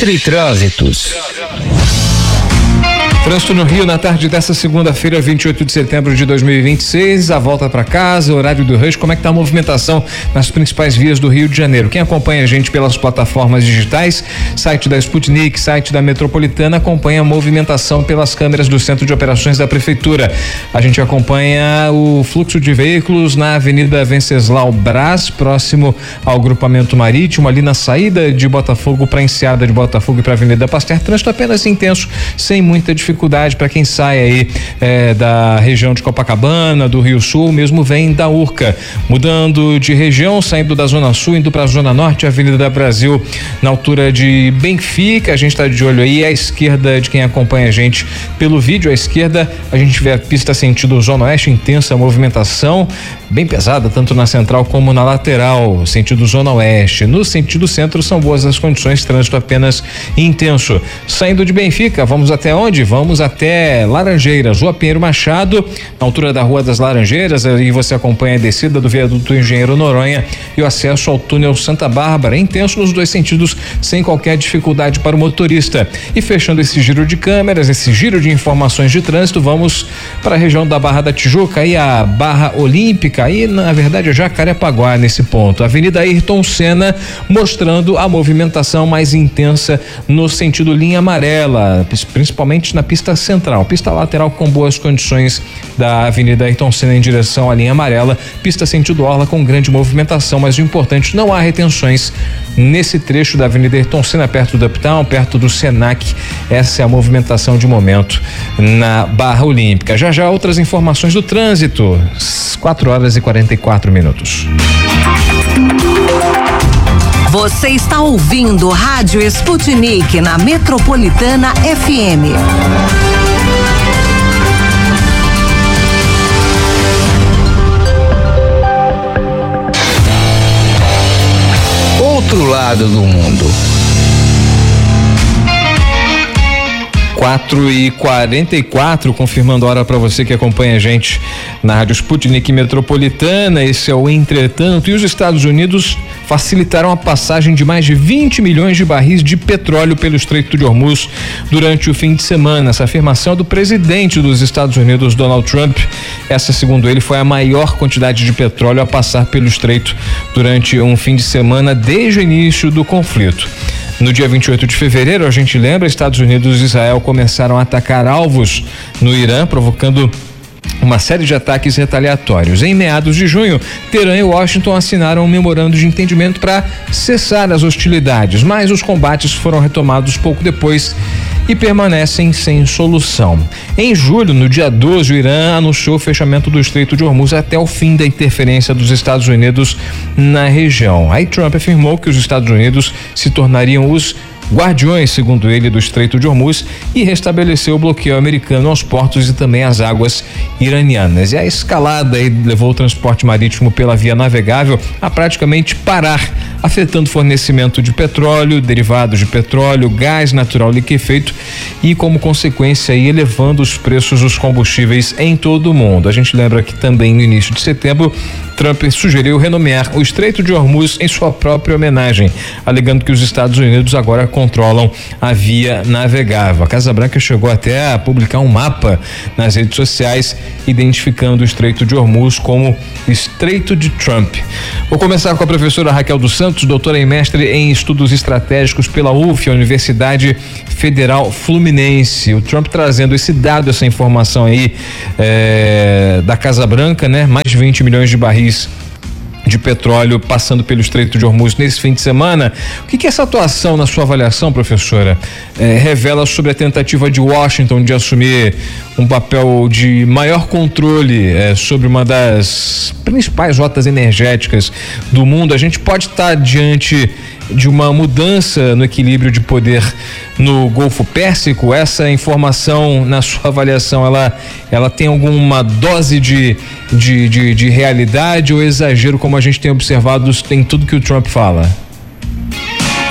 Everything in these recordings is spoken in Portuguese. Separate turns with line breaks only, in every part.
Entre trânsitos.
Trânsito no Rio na tarde dessa segunda-feira, 28 de setembro de 2026. A volta para casa, horário do rush. Como é que tá a movimentação nas principais vias do Rio de Janeiro? Quem acompanha a gente pelas plataformas digitais, site da Sputnik, site da Metropolitana, acompanha a movimentação pelas câmeras do Centro de Operações da Prefeitura. A gente acompanha o fluxo de veículos na Avenida Venceslau Braz, próximo ao Grupamento Marítimo, ali na saída de Botafogo para a Enseada de Botafogo e para a Avenida Pasteur. Trânsito apenas intenso, sem muita dificuldade para quem sai aí da região de Copacabana, do Rio Sul, mesmo vem da Urca. Mudando de região, saindo da Zona Sul, indo para a Zona Norte, Avenida Brasil, na altura de Benfica. A gente está de olho aí à esquerda de quem acompanha a gente pelo vídeo. À esquerda, a gente vê a pista sentido Zona Oeste, intensa movimentação, bem pesada, tanto na central como na lateral, sentido Zona Oeste. No sentido centro, são boas as condições, trânsito apenas intenso. Saindo de Benfica, vamos até onde? Vamos até Laranjeiras, Rua Pinheiro Machado, na altura da Rua das Laranjeiras, aí você acompanha a descida do viaduto Engenheiro Noronha e o acesso ao túnel Santa Bárbara, intenso nos dois sentidos, sem qualquer dificuldade para o motorista. E fechando esse giro de câmeras, esse giro de informações de trânsito, vamos para a região da Barra da Tijuca e a Barra Olímpica, aí na verdade é Jacarepaguá nesse ponto. Avenida Ayrton Senna, mostrando a movimentação mais intensa no sentido linha amarela, principalmente na pista central, pista lateral com boas condições da Avenida Ayrton Senna em direção à linha amarela, pista sentido orla com grande movimentação, mas o importante, não há retenções nesse trecho da Avenida Ayrton Senna, perto do Uptown, perto do Senac. Essa é a movimentação de momento na Barra Olímpica. Já outras informações do trânsito, 4h44.
Você está ouvindo Rádio Sputnik na Metropolitana FM.
Outro lado do mundo.
4h44, confirmando a hora para você que acompanha a gente na Rádio Sputnik Metropolitana. Esse é o Entretanto. E os Estados Unidos facilitaram a passagem de mais de 20 milhões de barris de petróleo pelo Estreito de Hormuz durante o fim de semana. Essa afirmação é do presidente dos Estados Unidos, Donald Trump. Essa, segundo ele, foi a maior quantidade de petróleo a passar pelo Estreito durante um fim de semana desde o início do conflito. No dia 28 de fevereiro, a gente lembra, Estados Unidos e Israel começaram a atacar alvos no Irã, provocando uma série de ataques retaliatórios. Em meados de junho, Teherã e Washington assinaram um memorando de entendimento para cessar as hostilidades, mas os combates foram retomados pouco depois e permanecem sem solução. Em julho, no dia 12, o Irã anunciou o fechamento do Estreito de Hormuz até o fim da interferência dos Estados Unidos na região. Aí Trump afirmou que os Estados Unidos se tornariam os guardiões, segundo ele, do Estreito de Hormuz e restabeleceu o bloqueio americano aos portos e também às águas iranianas. E a escalada aí levou o transporte marítimo pela via navegável a praticamente parar, afetando o fornecimento de petróleo, derivados de petróleo, gás natural liquefeito e, como consequência, aí, elevando os preços dos combustíveis em todo o mundo. A gente lembra que também no início de setembro, Trump sugeriu renomear o Estreito de Hormuz em sua própria homenagem, alegando que os Estados Unidos agora controlam a via navegável. A Casa Branca chegou até a publicar um mapa nas redes sociais identificando o Estreito de Hormuz como Estreito de Trump. Vou começar com a professora Raquel dos Santos, doutora e mestre em estudos estratégicos pela UF, a Universidade Federal Fluminense. O Trump trazendo esse dado, essa informação aí da Casa Branca, né? Mais de 20 milhões de barris de petróleo passando pelo Estreito de Hormuz nesse fim de semana. O que essa atuação, na sua avaliação, professora, revela sobre a tentativa de Washington de assumir um papel de maior controle sobre uma das principais rotas energéticas do mundo? A gente pode estar diante de uma mudança no equilíbrio de poder no Golfo Pérsico? Essa informação, na sua avaliação, ela tem alguma dose de realidade ou exagero, como a gente tem observado em tudo que o Trump fala?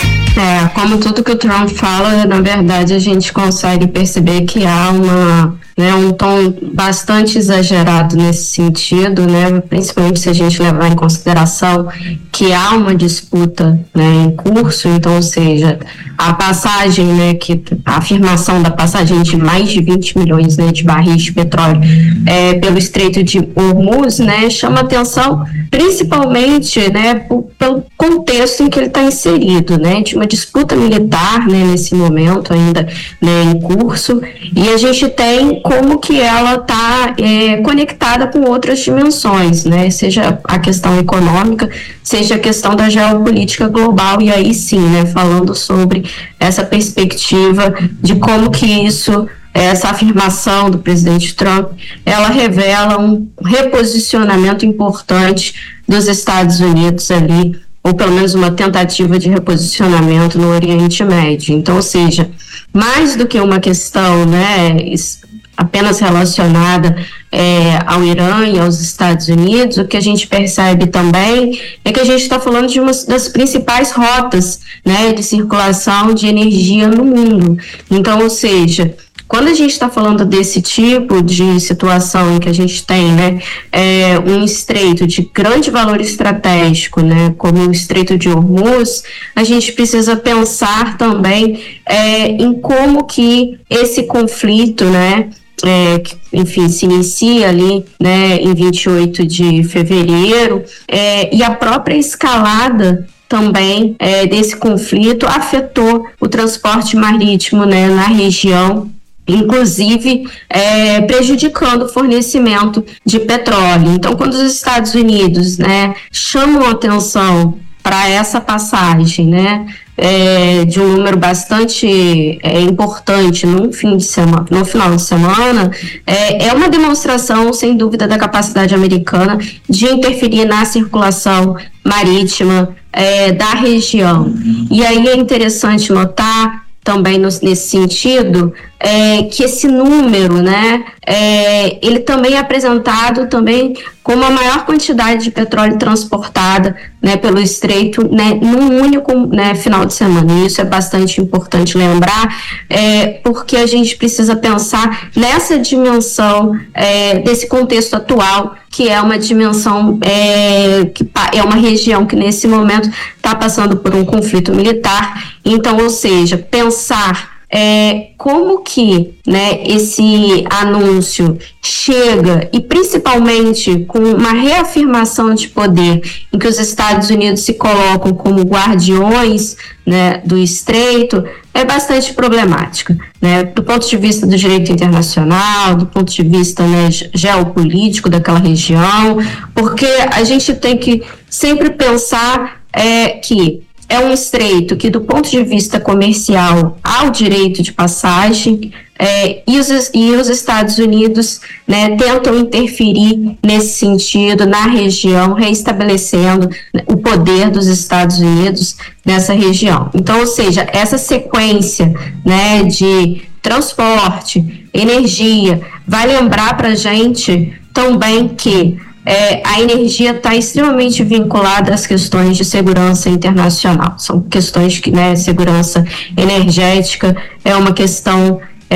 Como tudo que o Trump fala, na verdade a gente consegue perceber que há né, um tom bastante exagerado nesse sentido, né, principalmente se a gente levar em consideração que há uma disputa, né, em curso, então, ou seja, a passagem, né, a afirmação da passagem de mais de 20 milhões, né, de barris de petróleo pelo Estreito de Hormuz, né, chama atenção principalmente, né, pelo contexto em que ele está inserido, né, de uma disputa militar, né, nesse momento ainda, né, em curso, e a gente tem como que ela está conectada com outras dimensões, né, seja a questão econômica, seja a questão da geopolítica global, e aí sim, né, falando sobre essa perspectiva de como que isso, essa afirmação do presidente Trump, ela revela um reposicionamento importante dos Estados Unidos ali, ou pelo menos uma tentativa de reposicionamento no Oriente Médio. Então, ou seja, mais do que uma questão, né, apenas relacionada ao Irã e aos Estados Unidos, o que a gente percebe também é que a gente está falando de uma das principais rotas, né, de circulação de energia no mundo. Então, ou seja, quando a gente está falando desse tipo de situação em que a gente tem, né, um estreito de grande valor estratégico, né, como o Estreito de Hormuz, a gente precisa pensar também em como que esse conflito, né, que, enfim, se inicia ali, né, em 28 de fevereiro, e a própria escalada também desse conflito afetou o transporte marítimo, né, na região, inclusive prejudicando o fornecimento de petróleo. Então, quando os Estados Unidos, né, chamam atenção para essa passagem, né, de um número bastante importante no final de semana, é uma demonstração, sem dúvida, da capacidade americana de interferir na circulação marítima da região. E aí é interessante notar também nesse sentido, que esse número, né, ele também é apresentado também como a maior quantidade de petróleo transportada, né, pelo Estreito, né, num único, né, final de semana. E isso é bastante importante lembrar, porque a gente precisa pensar nessa dimensão desse contexto atual, que é uma dimensão, que é uma região que nesse momento está passando por um conflito militar. Então, ou seja, pensar como que, né, esse anúncio chega, e principalmente com uma reafirmação de poder em que os Estados Unidos se colocam como guardiões, né, do Estreito, é bastante problemática, né, do ponto de vista do direito internacional, do ponto de vista, né, geopolítico daquela região, porque a gente tem que sempre pensar que é um estreito que, do ponto de vista comercial, há o direito de passagem, e os Estados Unidos, né, tentam interferir nesse sentido na região, reestabelecendo o poder dos Estados Unidos nessa região. Então, ou seja, essa sequência, né, de transporte, energia, vai lembrar para a gente também que a energia está extremamente vinculada às questões de segurança internacional. São questões que, né, segurança energética é uma questão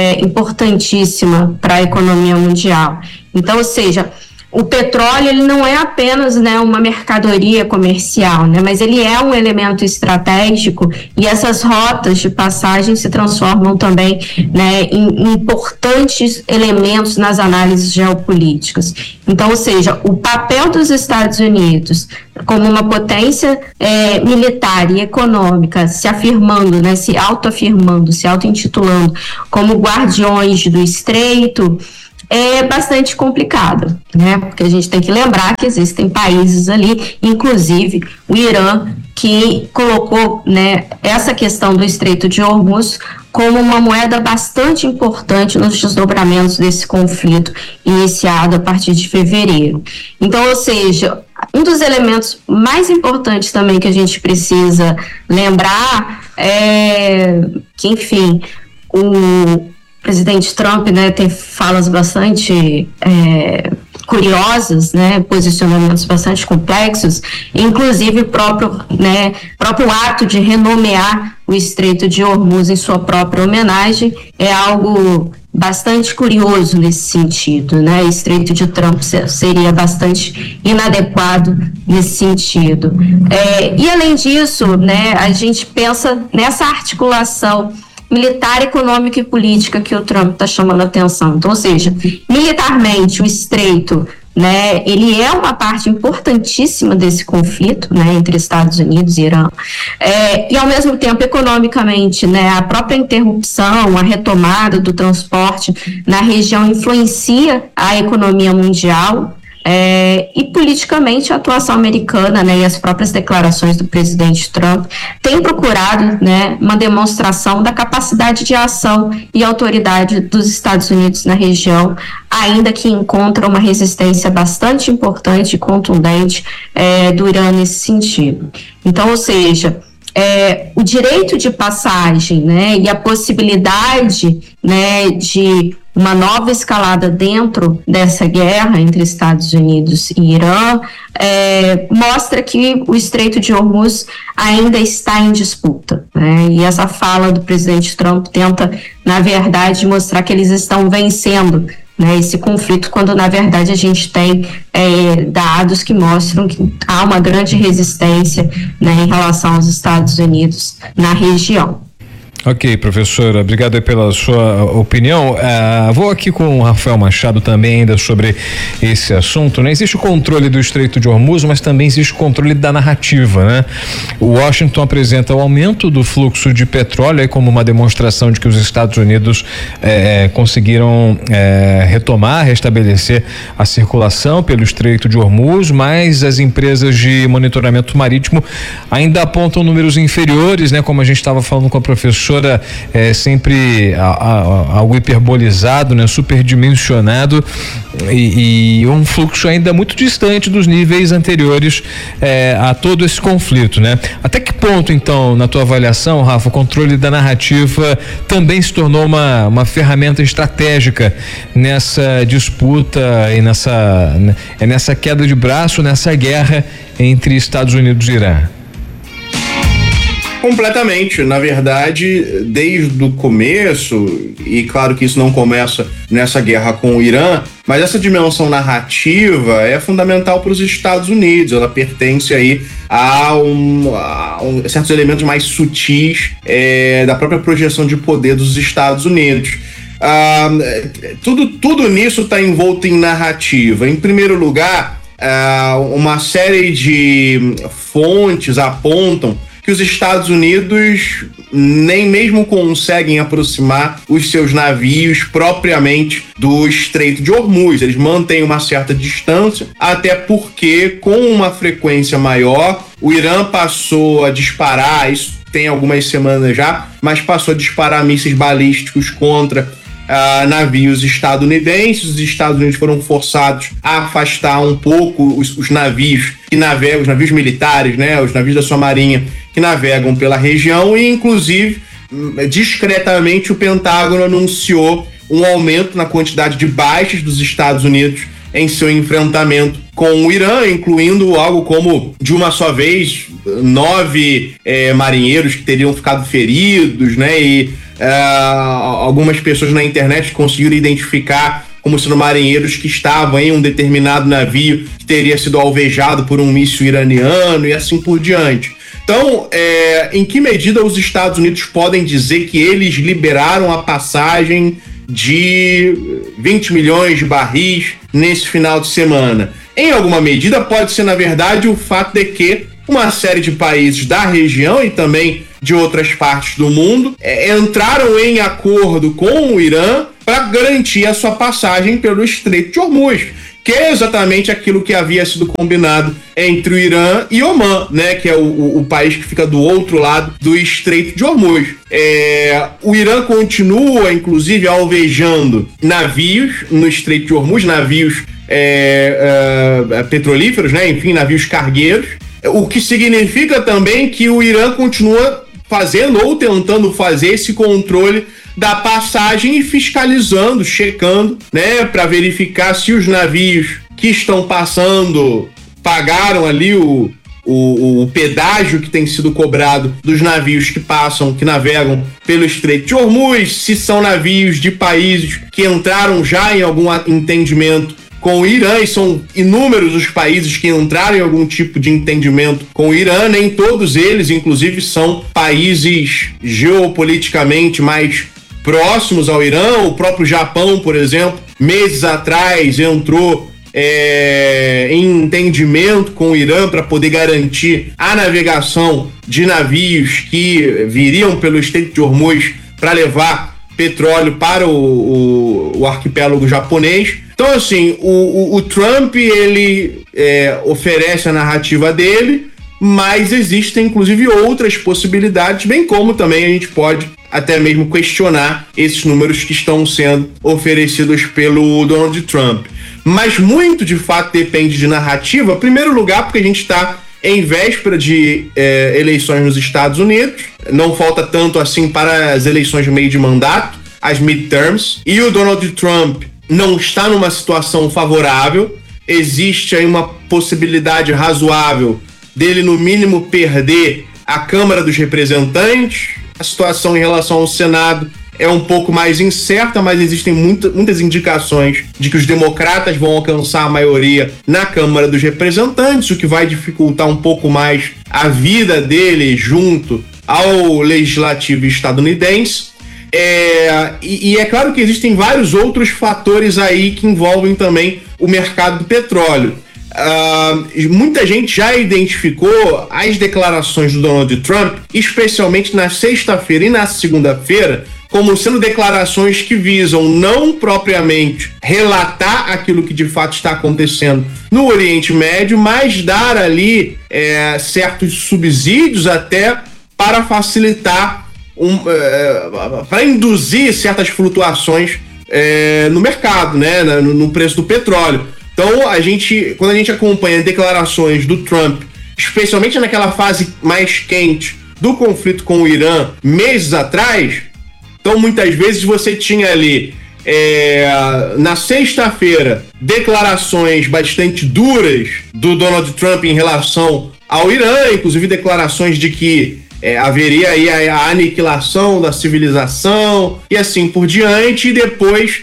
importantíssima para a economia mundial. Então, ou seja, o petróleo, ele não é apenas, né, uma mercadoria comercial, né, mas ele é um elemento estratégico, e essas rotas de passagem se transformam também, né, em importantes elementos nas análises geopolíticas. Então, ou seja, o papel dos Estados Unidos como uma potência militar e econômica, se afirmando, né, se autoafirmando, se auto-intitulando como guardiões do Estreito, é bastante complicado, né? Porque a gente tem que lembrar que existem países ali, inclusive o Irã, que colocou, né, essa questão do Estreito de Hormuz como uma moeda bastante importante nos desdobramentos desse conflito iniciado a partir de fevereiro. Então, ou seja, um dos elementos mais importantes também que a gente precisa lembrar é que, enfim, o presidente Trump, né, tem falas bastante curiosas, né, posicionamentos bastante complexos, inclusive o próprio ato de renomear o Estreito de Hormuz em sua própria homenagem é algo bastante curioso nesse sentido, né? O Estreito de Trump seria bastante inadequado nesse sentido. E além disso, né, a gente pensa nessa articulação militar, econômica e política que o Trump está chamando a atenção. Então, ou seja, militarmente o Estreito, né, ele é uma parte importantíssima desse conflito, né, entre Estados Unidos e Irã, e ao mesmo tempo economicamente, né, a própria interrupção, a retomada do transporte na região influencia a economia mundial. E politicamente a atuação americana, né, e as próprias declarações do presidente Trump têm procurado, né, uma demonstração da capacidade de ação e autoridade dos Estados Unidos na região, ainda que encontra uma resistência bastante importante e contundente do Irã nesse sentido. Então, ou seja, o direito de passagem, né, e a possibilidade, né, de uma nova escalada dentro dessa guerra entre Estados Unidos e Irã mostra que o Estreito de Hormuz ainda está em disputa, né? E essa fala do presidente Trump tenta, na verdade, mostrar que eles estão vencendo, né, esse conflito, quando na verdade a gente tem dados que mostram que há uma grande resistência, né, em relação aos Estados Unidos na região.
Ok, professora, obrigado pela sua opinião. Vou aqui com o Rafael Machado também ainda sobre esse assunto, né? Existe o controle do Estreito de Hormuz, mas também existe o controle da narrativa, né? O Washington apresenta o aumento do fluxo de petróleo aí como uma demonstração de que os Estados Unidos conseguiram restabelecer a circulação pelo Estreito de Hormuz, mas as empresas de monitoramento marítimo ainda apontam números inferiores, né? Como a gente estava falando com a professora, sempre algo hiperbolizado, né, superdimensionado e um fluxo ainda muito distante dos níveis anteriores a todo esse conflito, né? Até que ponto, então, na tua avaliação, Rafa, o controle da narrativa também se tornou uma ferramenta estratégica nessa disputa e nessa queda de braço, nessa guerra entre Estados Unidos e Irã?
Completamente, na verdade, desde o começo, e claro que isso não começa nessa guerra com o Irã, mas essa dimensão narrativa é fundamental para os Estados Unidos. Ela pertence aí a certos elementos mais sutis da própria projeção de poder dos Estados Unidos. Tudo nisso está envolto em narrativa. Em primeiro lugar, uma série de fontes apontam que os Estados Unidos nem mesmo conseguem aproximar os seus navios propriamente do Estreito de Hormuz. Eles mantêm uma certa distância, até porque com uma frequência maior, o Irã passou a disparar, isso tem algumas semanas já, mas passou a disparar mísseis balísticos contra navios estadunidenses. Os Estados Unidos foram forçados a afastar um pouco os navios que navegam, os navios militares, né, os navios da sua marinha que navegam pela região, e inclusive discretamente o Pentágono anunciou um aumento na quantidade de baixas dos Estados Unidos em seu enfrentamento com o Irã, incluindo algo como, de uma só vez, 9 marinheiros que teriam ficado feridos, né, e algumas pessoas na internet conseguiram identificar como sendo marinheiros que estavam em um determinado navio que teria sido alvejado por um míssil iraniano e assim por diante. Então, em que medida os Estados Unidos podem dizer que eles liberaram a passagem de 20 milhões de barris nesse final de semana? Em alguma medida, pode ser, na verdade, o fato de que uma série de países da região e também de outras partes do mundo entraram em acordo com o Irã para garantir a sua passagem pelo Estreito de Hormuz, que é exatamente aquilo que havia sido combinado entre o Irã e Omã, né, que é o país que fica do outro lado do Estreito de Hormuz. O Irã continua, inclusive, alvejando navios no Estreito de Hormuz, navios petrolíferos, né, enfim, navios cargueiros, o que significa também que o Irã continua fazendo ou tentando fazer esse controle da passagem e fiscalizando, checando, né, para verificar se os navios que estão passando pagaram ali o o pedágio que tem sido cobrado dos navios que navegam pelo Estreito de Hormuz, se são navios de países que entraram já em algum entendimento com o Irã, e são inúmeros os países que entraram em algum tipo de entendimento com o Irã, nem todos eles, inclusive, são países geopoliticamente mais próximos ao Irã. O próprio Japão, por exemplo, meses atrás entrou em entendimento com o Irã para poder garantir a navegação de navios que viriam pelo Estreito de Hormuz para levar petróleo para o arquipélago japonês. Então, assim, o Trump, ele oferece a narrativa dele, mas existem, inclusive, outras possibilidades, bem como também a gente pode até mesmo questionar esses números que estão sendo oferecidos pelo Donald Trump. Mas muito, de fato, depende de narrativa. Em primeiro lugar, porque a gente está em véspera de eleições nos Estados Unidos. Não falta tanto assim para as eleições de meio de mandato, as midterms. E o Donald Trump não está numa situação favorável. Existe aí uma possibilidade razoável dele, no mínimo, perder a Câmara dos Representantes. A situação em relação ao Senado é um pouco mais incerta, mas existem muitas indicações de que os democratas vão alcançar a maioria na Câmara dos Representantes, o que vai dificultar um pouco mais a vida dele junto ao legislativo estadunidense. E é claro que existem vários outros fatores aí que envolvem também o mercado do petróleo. Muita gente já identificou as declarações do Donald Trump, especialmente na sexta-feira e na segunda-feira, como sendo declarações que visam não propriamente relatar aquilo que de fato está acontecendo no Oriente Médio, mas dar ali certos subsídios até para facilitar, para induzir certas flutuações no mercado, né, no preço do petróleo. Então, quando a gente acompanha declarações do Trump, especialmente naquela fase mais quente do conflito com o Irã, meses atrás, então muitas vezes você tinha ali, na sexta-feira, declarações bastante duras do Donald Trump em relação ao Irã, inclusive declarações de que haveria aí a aniquilação da civilização e assim por diante, e depois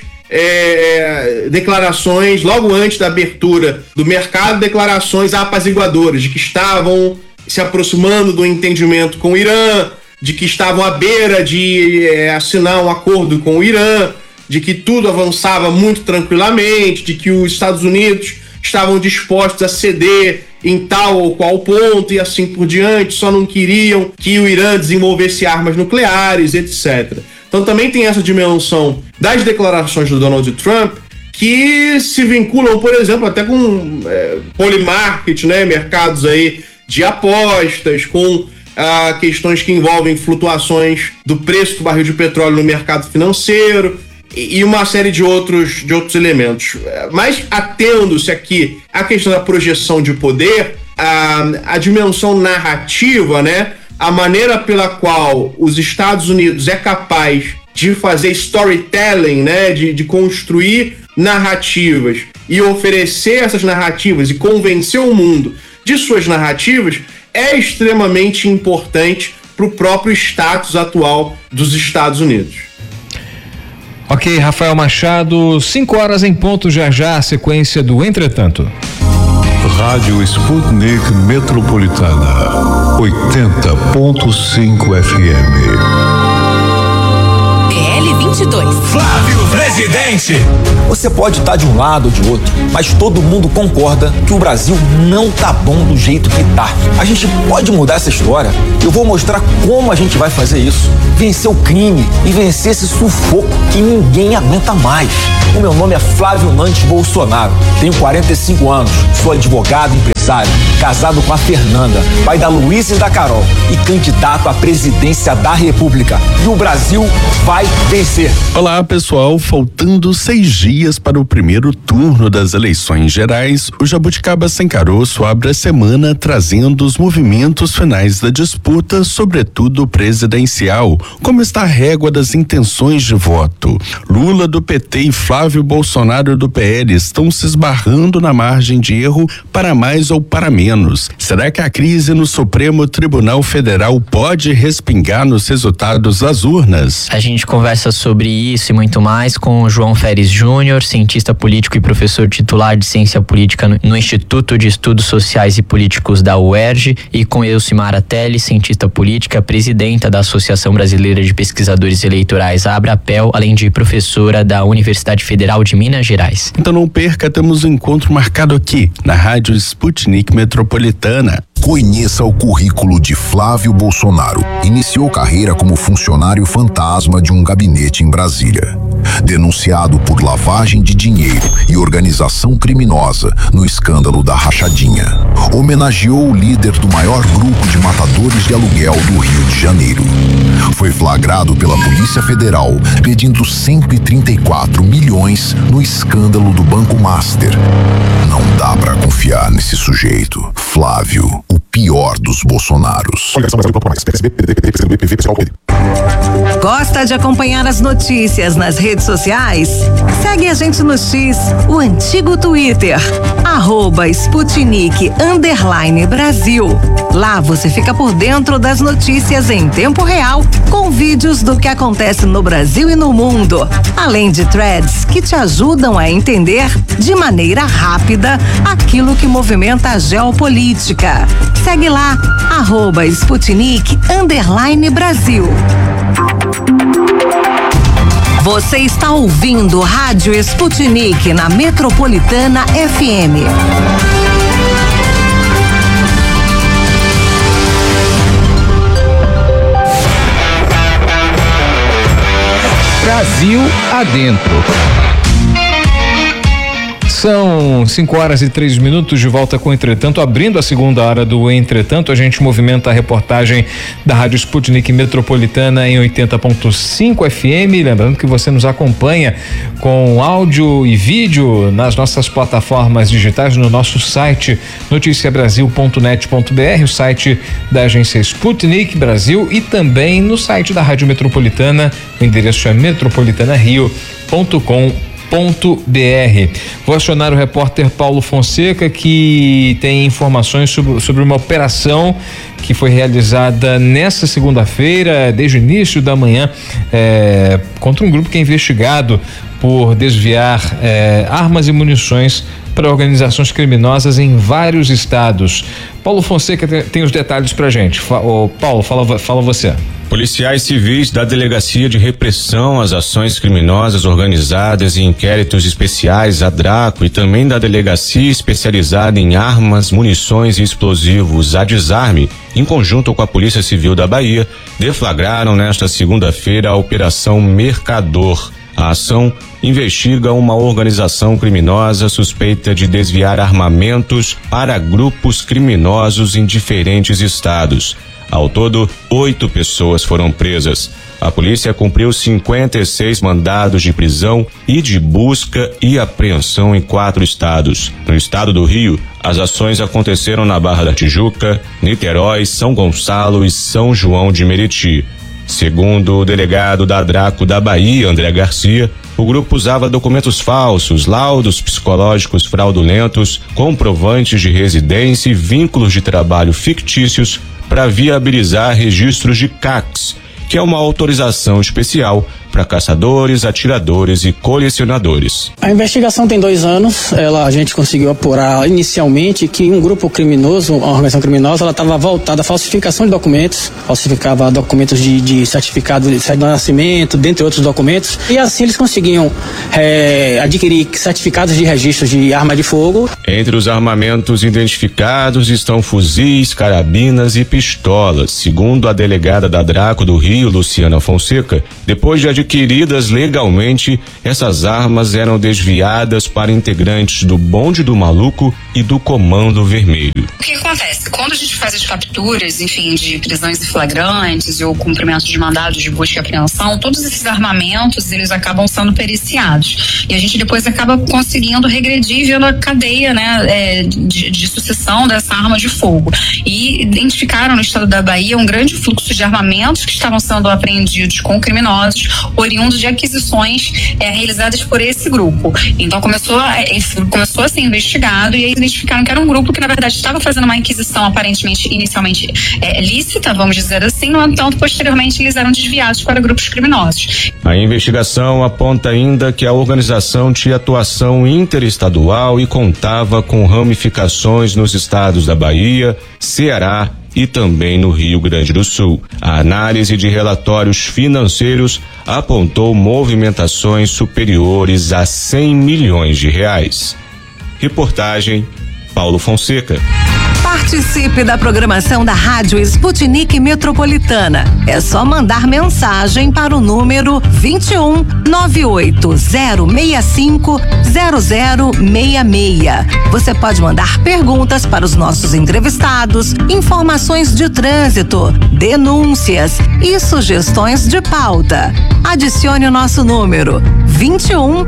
declarações, logo antes da abertura do mercado, declarações apaziguadoras de que estavam se aproximando do entendimento com o Irã, de que estavam à beira de assinar um acordo com o Irã, de que tudo avançava muito tranquilamente, de que os Estados Unidos estavam dispostos a ceder em tal ou qual ponto e assim por diante, só não queriam que o Irã desenvolvesse armas nucleares, etc. Então também tem essa dimensão das declarações do Donald Trump, que se vinculam, por exemplo, até com polymarket, né, mercados aí de apostas, com questões que envolvem flutuações do preço do barril de petróleo no mercado financeiro e uma série de outros elementos. Mas atendo-se aqui à questão da projeção de poder, a dimensão narrativa, né, a maneira pela qual os Estados Unidos é capaz de fazer storytelling, né, de construir narrativas e oferecer essas narrativas e convencer o mundo de suas narrativas, é extremamente importante para o próprio status atual dos Estados Unidos.
Ok, Rafael Machado, 5 horas em ponto, já a sequência do Entretanto.
Rádio Sputnik Metropolitana, 80.5 FM.
PL 22.
Flávio Presidente.
Você pode estar de um lado ou de outro, mas todo mundo concorda que o Brasil não tá bom do jeito que tá. A gente pode mudar essa história. Eu vou mostrar como a gente vai fazer isso. Vencer o crime e vencer esse sufoco que ninguém aguenta mais. O meu nome é Flávio Nantes Bolsonaro. Tenho 45 anos, sou advogado, empresário, casado com a Fernanda, pai da Luísa e da Carol e candidato à presidência da República. E o Brasil vai vencer.
você.
Olá, pessoal. Faltando 6 dias para o primeiro turno das eleições gerais, o Jabuticaba Sem Caroço abre a semana trazendo os movimentos finais da disputa, sobretudo presidencial. Como está a régua das intenções de voto? Lula do PT e Flávio Bolsonaro do PL estão se esbarrando na margem de erro para mais ou para menos. Será que a crise no Supremo Tribunal Federal pode respingar nos resultados das urnas?
A gente conversa sobre isso e muito mais com o João Feres Júnior, cientista político e professor titular de ciência política no Instituto de Estudos Sociais e Políticos da UERJ, e com Elcimara Teles, cientista política, presidenta da Associação Brasileira de Pesquisadores Eleitorais, a Abrapel, além de professora da Universidade Federal de Minas Gerais.
Então não perca, temos um encontro marcado aqui na Rádio Sputnik Metropolitana.
Conheça o currículo de Flávio Bolsonaro. Iniciou carreira como funcionário fantasma de um gabinete em Brasília. Denunciado por lavagem de dinheiro e organização criminosa no escândalo da Rachadinha. Homenageou o líder do maior grupo de matadores de aluguel do Rio de Janeiro. Foi flagrado pela Polícia Federal pedindo 134 milhões no escândalo do Banco Master. Não dá pra confiar nesse sujeito. Flávio, o pior dos Bolsonaros.
Gosta de acompanhar as notícias nas redes sociais? Segue a gente no X, o antigo Twitter, @Sputnik_Brasil. Lá você fica por dentro das notícias em tempo real, com vídeos do que acontece no Brasil e no mundo, além de threads que te ajudam a entender de maneira rápida aquilo que movimenta a geopolítica. Segue lá, @Sputnik_Brasil. Você está ouvindo Rádio Sputnik na Metropolitana FM.
Brasil adentro.
São 5h03 de volta com o Entretanto. Abrindo a segunda hora do Entretanto, a gente movimenta a reportagem da Rádio Sputnik Metropolitana em 80.5 FM. Lembrando que você nos acompanha com áudio e vídeo nas nossas plataformas digitais, no nosso site noticiabrasil.net.br, o site da agência Sputnik Brasil, e também no site da Rádio Metropolitana. O endereço é metropolitanario.com.br. Vou acionar o repórter Paulo Fonseca, que tem informações sobre uma operação que foi realizada nesta segunda-feira, desde o início da manhã, contra um grupo que é investigado por desviar armas e munições para organizações criminosas em vários estados. Paulo Fonseca tem os detalhes pra gente. Paulo, fala você.
Policiais civis da Delegacia de Repressão às Ações Criminosas Organizadas e Inquéritos Especiais, a DRACO, e também da Delegacia Especializada em Armas, Munições e Explosivos, a Desarme, em conjunto com a Polícia Civil da Bahia, deflagraram nesta segunda-feira a Operação Mercador. A ação investiga uma organização criminosa suspeita de desviar armamentos para grupos criminosos em diferentes estados. Ao todo, 8 pessoas foram presas. A polícia cumpriu 56 mandados de prisão e de busca e apreensão em 4 estados. No estado do Rio, as ações aconteceram na Barra da Tijuca, Niterói, São Gonçalo e São João de Meriti. Segundo o delegado da DRACO da Bahia, André Garcia, o grupo usava documentos falsos, laudos psicológicos fraudulentos, comprovantes de residência e vínculos de trabalho fictícios para viabilizar registros de CACs, que é uma autorização especial para caçadores, atiradores e colecionadores.
A investigação tem 2 anos. A gente conseguiu apurar inicialmente que um grupo criminoso, uma organização criminosa, ela estava voltada à falsificação de documentos, falsificava documentos de certificado de nascimento, dentre outros documentos, e assim eles conseguiam adquirir certificados de registro de arma de fogo.
Entre os armamentos identificados estão fuzis, carabinas e pistolas. Segundo a delegada da DRACO do Rio, Luciana Fonseca, depois de adquirir adquiridas legalmente, essas armas eram desviadas para integrantes do Bonde do Maluco e do Comando Vermelho.
O que acontece? Quando a gente faz as capturas, enfim, de prisões em flagrantes ou cumprimento de mandados de busca e apreensão, todos esses armamentos, eles acabam sendo periciados. E a gente depois acaba conseguindo regredir vendo a cadeia, né, de sucessão dessa arma de fogo. E identificaram no estado da Bahia um grande fluxo de armamentos que estavam sendo apreendidos com criminosos, oriundos de aquisições realizadas por esse grupo. Então começou a ser investigado e aí identificaram que era um grupo que na verdade estava fazendo uma inquisição aparentemente inicialmente lícita, vamos dizer assim, no entanto posteriormente eles eram desviados para grupos criminosos.
A investigação aponta ainda que a organização tinha atuação interestadual e contava com ramificações nos estados da Bahia, Ceará e também no Rio Grande do Sul. A análise de relatórios financeiros apontou movimentações superiores a 100 milhões de reais. Reportagem Paulo Fonseca.
Participe da programação da Rádio Sputnik Metropolitana. É só mandar mensagem para o número 21 98065 0066. Você pode mandar perguntas para os nossos entrevistados, informações de trânsito, denúncias e sugestões de pauta. Adicione o nosso número 21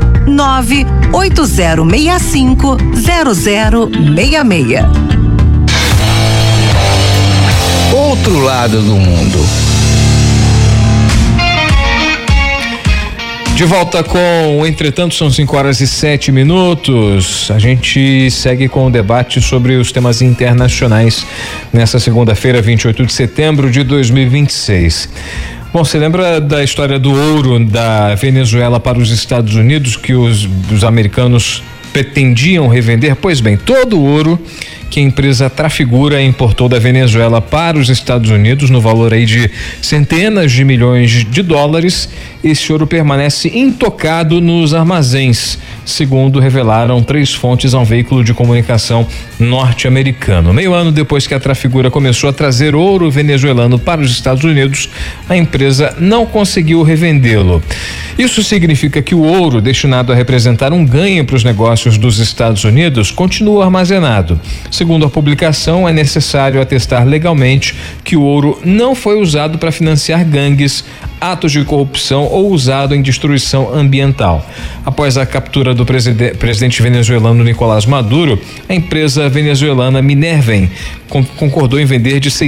98065 0066.
Outro lado do mundo.
De volta com o Entretanto, são 5h07. A gente segue com o debate sobre os temas internacionais nessa segunda-feira, 28 de setembro de 2026. Bom, você lembra da história do ouro da Venezuela para os Estados Unidos que os americanos pretendiam revender? Pois bem, todo o ouro que a empresa Trafigura importou da Venezuela para os Estados Unidos, no valor aí de centenas de milhões de dólares, esse ouro permanece intocado nos armazéns, segundo revelaram 3 fontes a um veículo de comunicação norte-americano. Meio ano depois que a Trafigura começou a trazer ouro venezuelano para os Estados Unidos, a empresa não conseguiu revendê-lo. Isso significa que o ouro, destinado a representar um ganho para os negócios dos Estados Unidos, continua armazenado. Segundo a publicação, é necessário atestar legalmente que o ouro não foi usado para financiar gangues, atos de corrupção ou usado em destruição ambiental. Após a captura do presidente venezuelano Nicolás Maduro, a empresa venezuelana Minerven concordou em vender de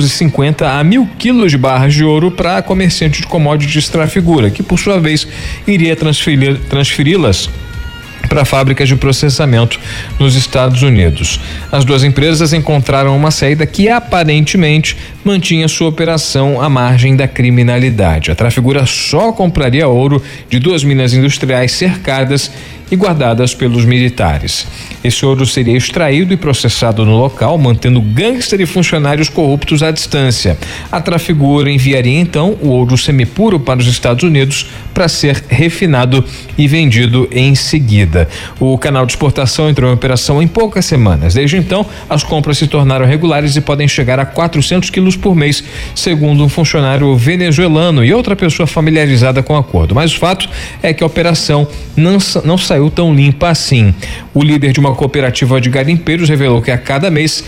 650 a 1.000 quilos de barras de ouro para a comerciante de commodities Trafigura, que por sua vez iria transferi-las para fábricas de processamento nos Estados Unidos. As duas empresas encontraram uma saída que aparentemente mantinha sua operação à margem da criminalidade. A Trafigura só compraria ouro de 2 minas industriais cercadas e guardadas pelos militares. Esse ouro seria extraído e processado no local, mantendo gangster e funcionários corruptos à distância. A Trafigura enviaria então o ouro semipuro para os Estados Unidos para ser refinado e vendido em seguida. O canal de exportação entrou em operação em poucas semanas. Desde então, as compras se tornaram regulares e podem chegar a 400 quilos por mês, segundo um funcionário venezuelano e outra pessoa familiarizada com o acordo. Mas o fato é que a operação não saiu tão limpa assim. O líder de uma cooperativa de garimpeiros revelou que a cada mês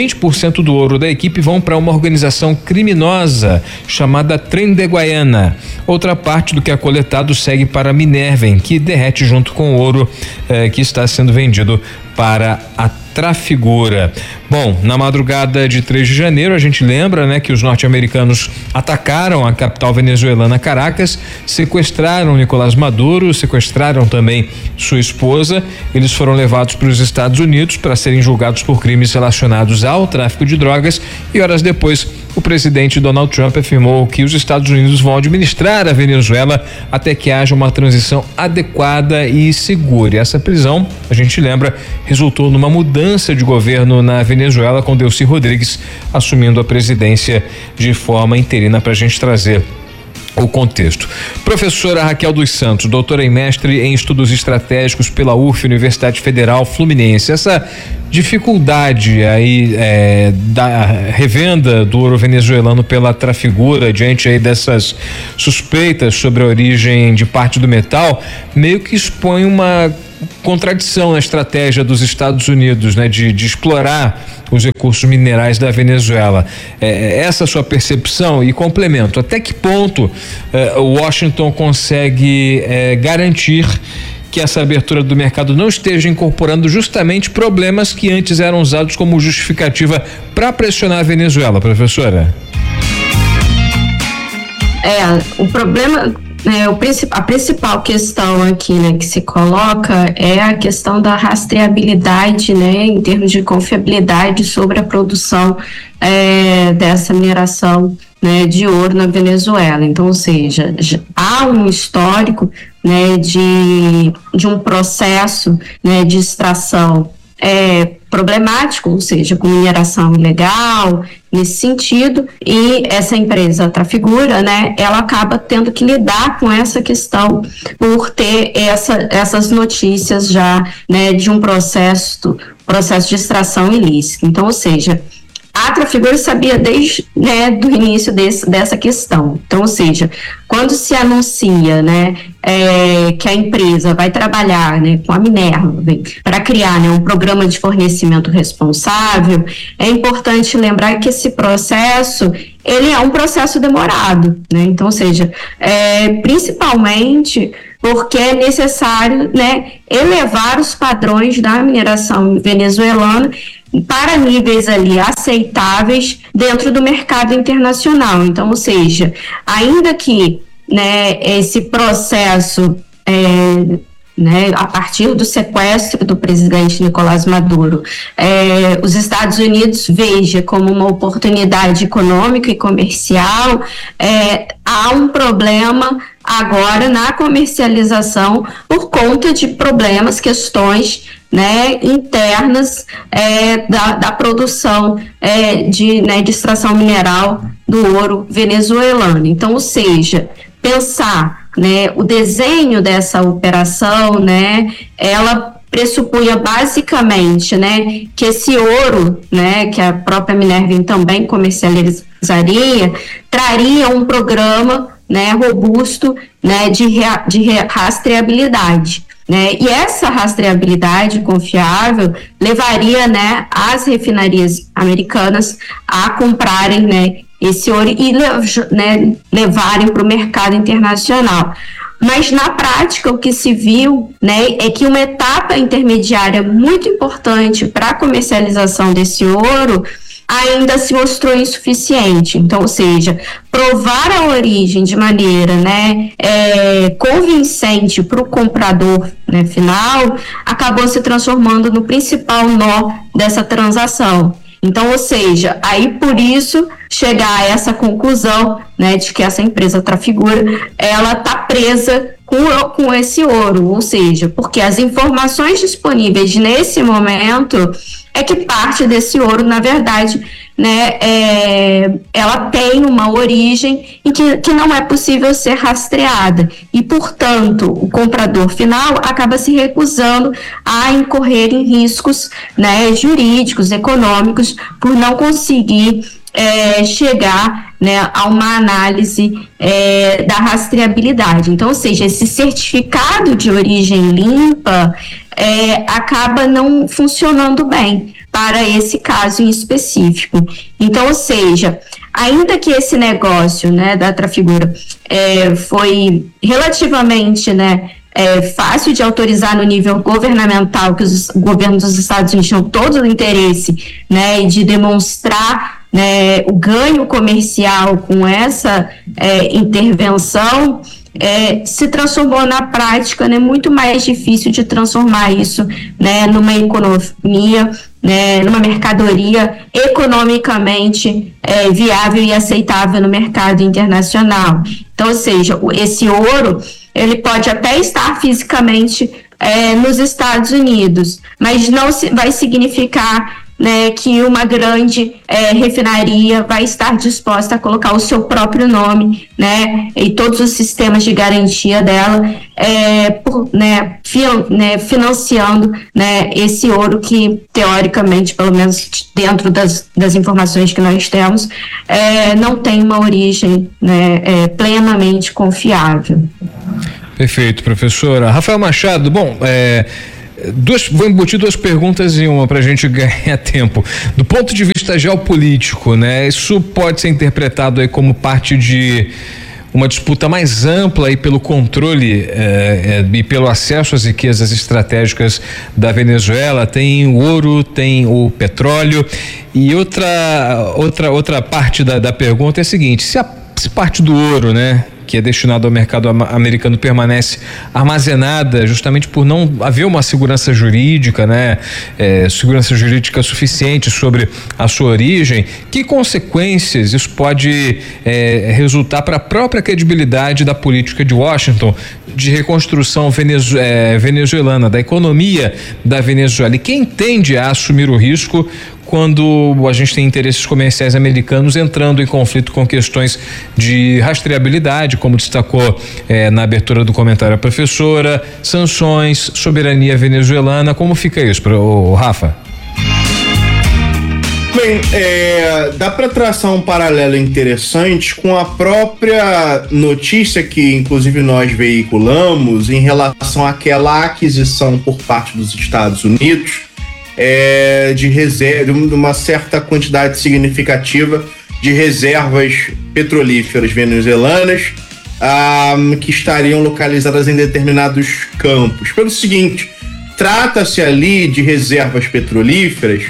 20% do ouro da equipe vão para uma organização criminosa chamada Tren de Guayana. Outra parte do que é coletado segue para a Minerven, que derrete junto com o ouro que está sendo vendido para a Trafigura. Bom, na madrugada de 3 de janeiro, a gente lembra, né, que os norte-americanos atacaram a capital venezuelana Caracas, sequestraram Nicolás Maduro, sequestraram também sua esposa. Eles foram levados para os Estados Unidos para serem julgados por crimes relacionados ao tráfico de drogas e horas depois o presidente Donald Trump afirmou que os Estados Unidos vão administrar a Venezuela até que haja uma transição adequada e segura. E essa prisão, a gente lembra, resultou numa mudança de governo na Venezuela, com Delcy Rodrigues assumindo a presidência de forma interina, para a gente trazer o contexto. Professora Raquel dos Santos, doutora e mestre em estudos estratégicos pela UF, Universidade Federal Fluminense. Essa dificuldade aí da revenda do ouro venezuelano pela Trafigura, diante aí dessas suspeitas sobre a origem de parte do metal, meio que expõe uma contradição na estratégia dos Estados Unidos, né, de explorar os recursos minerais da Venezuela. Essa sua percepção e complemento, até que ponto Washington consegue garantir que essa abertura do mercado não esteja incorporando justamente problemas que antes eram usados como justificativa para pressionar a Venezuela, professora?
O problema, a principal questão aqui, né, que se coloca é a questão da rastreabilidade, né, em termos de confiabilidade sobre a produção dessa mineração, né, de ouro na Venezuela. Então, ou seja, há um histórico, né, de um processo, né, de extração problemático, ou seja, com mineração ilegal, nesse sentido, e essa empresa Trafigura, né, ela acaba tendo que lidar com essa questão por ter essas notícias já, né, de um processo de extração ilícita. Então, ou seja, a Trafigura sabia desde, né, do início dessa questão. Então, ou seja, quando se anuncia, né, que a empresa vai trabalhar, né, com a Minerva para criar, né, um programa de fornecimento responsável, é importante lembrar que esse processo ele é um processo demorado, né? Então, ou seja, principalmente porque é necessário, né, elevar os padrões da mineração venezuelana para níveis ali aceitáveis dentro do mercado internacional. Então, ou seja, ainda que, né, esse processo, né, a partir do sequestro do presidente Nicolás Maduro, os Estados Unidos veja como uma oportunidade econômica e comercial, há um problema agora na comercialização por conta de problemas, questões, né, internas da produção de extração mineral do ouro venezuelano. Então, ou seja, pensar, né, o desenho dessa operação, né, ela pressupunha basicamente, né, que esse ouro, né, que a própria Minerva também comercializaria, traria um programa, né, robusto, né, de rastreabilidade. Né? E essa rastreabilidade confiável levaria, né, as refinarias americanas a comprarem, né, esse ouro e, né, levarem para o mercado internacional. Mas na prática o que se viu, né, é que uma etapa intermediária muito importante para a comercialização desse ouro ainda se mostrou insuficiente. Então, ou seja, provar a origem de maneira, né, convincente para o comprador, né, final, acabou se transformando no principal nó dessa transação. Então, ou seja, aí por isso chegar a essa conclusão, né, de que essa empresa Trafigura, ela está presa com esse ouro, ou seja, porque as informações disponíveis nesse momento é que parte desse ouro, na verdade, né, ela tem uma origem e que não é possível ser rastreada e, portanto, o comprador final acaba se recusando a incorrer em riscos, né, jurídicos, econômicos, por não conseguir chegar, né, a uma análise da rastreabilidade. Então, ou seja, esse certificado de origem limpa acaba não funcionando bem para esse caso em específico. Então, ou seja, ainda que esse negócio, né, da Trafigura foi relativamente, né, fácil de autorizar no nível governamental, que os governos dos Estados Unidos tinham todo o interesse, né, de demonstrar, né, o ganho comercial com essa intervenção, se transformou na prática, né, muito mais difícil de transformar isso, né, numa economia, né, numa mercadoria economicamente viável e aceitável no mercado internacional. Então, ou seja, esse ouro, ele pode até estar fisicamente nos Estados Unidos, mas não vai significar, né, que uma grande refinaria vai estar disposta a colocar o seu próprio nome, né, e todos os sistemas de garantia dela, financiando, né, esse ouro que, teoricamente, pelo menos dentro das informações que nós temos, não tem uma origem, né, plenamente confiável.
Perfeito, professora. Rafael Machado, bom, vou embutir duas perguntas em uma para a gente ganhar tempo. Do ponto de vista geopolítico, né, isso pode ser interpretado aí como parte de uma disputa mais ampla aí pelo controle e pelo acesso às riquezas estratégicas da Venezuela. Tem o ouro, tem o petróleo. E outra parte da pergunta é a seguinte: se parte do ouro, né, que é destinado ao mercado americano, permanece armazenada justamente por não haver uma segurança jurídica, né? Segurança jurídica suficiente sobre a sua origem, que consequências isso pode resultar para a própria credibilidade da política de Washington de reconstrução venezuelana, da economia da Venezuela? E quem tende a assumir o risco quando a gente tem interesses comerciais americanos entrando em conflito com questões de rastreabilidade, como destacou na abertura do comentário a professora, sanções, soberania venezuelana? Como fica isso, Rafa?
Bem, dá para traçar um paralelo interessante com a própria notícia que, inclusive, nós veiculamos em relação àquela aquisição por parte dos Estados Unidos de uma certa quantidade significativa de reservas petrolíferas venezuelanas que estariam localizadas em determinados campos. Pelo seguinte, trata-se ali de reservas petrolíferas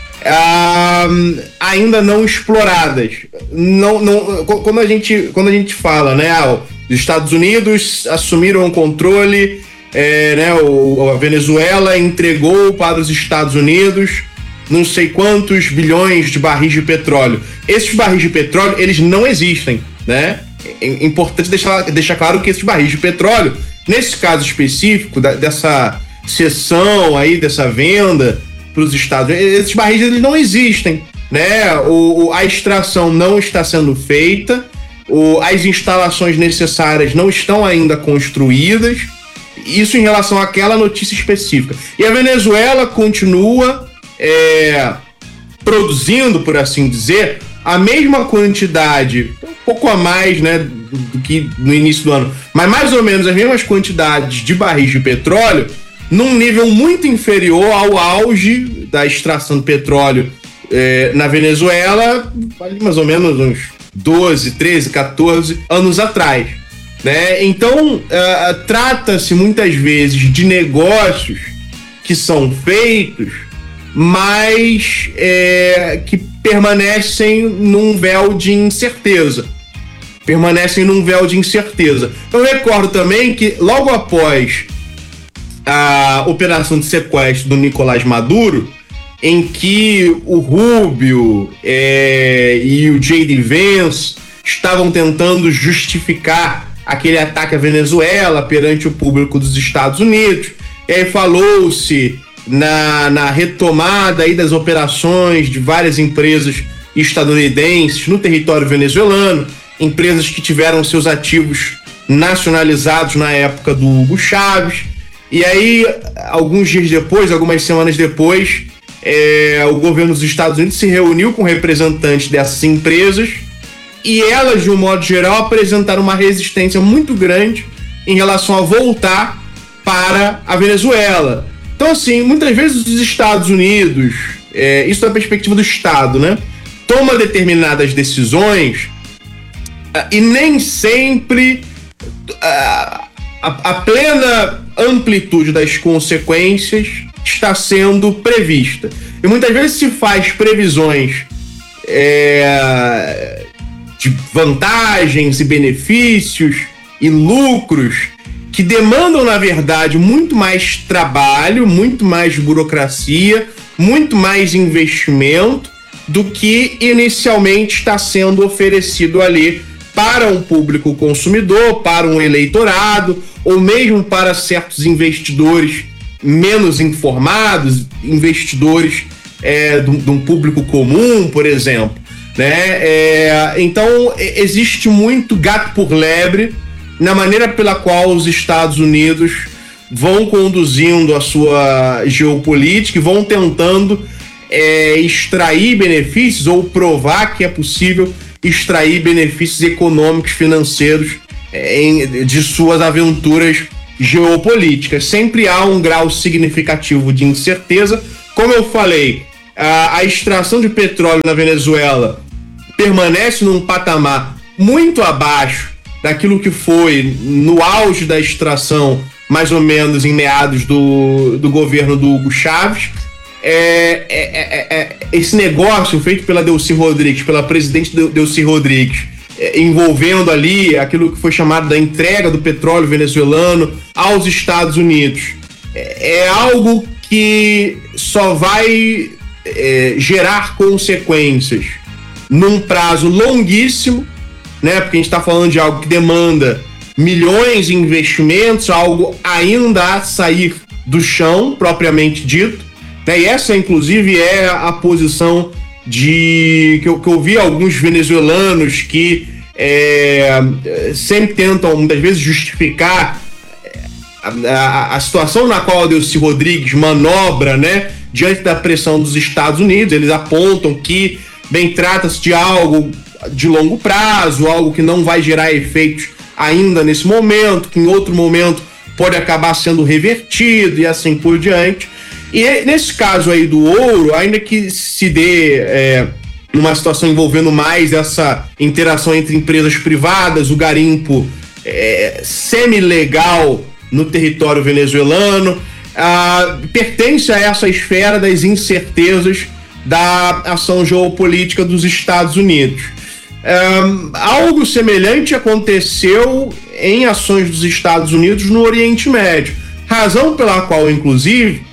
ainda não exploradas. Quando a gente fala, né, os Estados Unidos assumiram o controle, a Venezuela entregou para os Estados Unidos não sei quantos bilhões de barris de petróleo. Esses barris de petróleo, eles não existem, né? É importante deixar claro que esses barris de petróleo, nesse caso específico dessa cessão aí, dessa venda para os Estados Unidos, esses barris eles não existem, né? A extração não está sendo feita, as instalações necessárias não estão ainda construídas. Isso em relação àquela notícia específica. E a Venezuela continua produzindo, por assim dizer, a mesma quantidade, um pouco a mais, né, do que no início do ano, mas mais ou menos as mesmas quantidades de barris de petróleo, num nível muito inferior ao auge da extração de petróleo na Venezuela, mais ou menos uns 12, 13, 14 anos atrás, né? Então, trata-se muitas vezes de negócios que são feitos, mas que permanecem num véu de incerteza. Eu recordo também que logo após a operação de sequestro do Nicolás Maduro, em que o Rubio e o J.D. Vance estavam tentando justificar aquele ataque à Venezuela perante o público dos Estados Unidos, e aí falou-se na retomada aí das operações de várias empresas estadunidenses no território venezuelano, empresas que tiveram seus ativos nacionalizados na época do Hugo Chávez. E aí, algumas semanas depois, o governo dos Estados Unidos se reuniu com representantes dessas empresas e elas, de um modo geral, apresentaram uma resistência muito grande em relação a voltar para a Venezuela. Então, assim, muitas vezes os Estados Unidos, isso da perspectiva do Estado, né, toma determinadas decisões e nem sempre a plena amplitude das consequências está sendo prevista. E muitas vezes se faz previsões de vantagens e benefícios e lucros que demandam, na verdade, muito mais trabalho, muito mais burocracia, muito mais investimento do que inicialmente está sendo oferecido ali para um público consumidor, para um eleitorado, ou mesmo para certos investidores menos informados, investidores de um público comum, por exemplo, né? Então existe muito gato por lebre na maneira pela qual os Estados Unidos vão conduzindo a sua geopolítica e vão tentando extrair benefícios ou provar que é possível extrair benefícios econômicos, financeiros de suas aventuras geopolíticas. Sempre há um grau significativo de incerteza. Como eu falei, a extração de petróleo na Venezuela permanece num patamar muito abaixo daquilo que foi no auge da extração, mais ou menos em meados do governo do Hugo Chávez. Esse negócio feito pela Delcy Rodrigues, pela presidente Delcy Rodrigues, envolvendo ali aquilo que foi chamado da entrega do petróleo venezuelano aos Estados Unidos, é algo que só vai gerar consequências num prazo longuíssimo, né? Porque a gente está falando de algo que demanda milhões de investimentos, algo ainda a sair do chão, propriamente dito, né? E essa, inclusive, é a posição que eu vi alguns venezuelanos que sempre tentam, muitas vezes, justificar a situação na qual a Delcy Rodrigues manobra, né, diante da pressão dos Estados Unidos. Eles apontam que, bem, trata-se de algo de longo prazo, algo que não vai gerar efeitos ainda nesse momento, que em outro momento pode acabar sendo revertido e assim por diante. E nesse caso aí do ouro, ainda que se dê numa situação envolvendo mais essa interação entre empresas privadas, o garimpo semi-legal no território venezuelano, pertence a essa esfera das incertezas da ação geopolítica dos Estados Unidos. Algo semelhante aconteceu em ações dos Estados Unidos no Oriente Médio, razão pela qual, inclusive,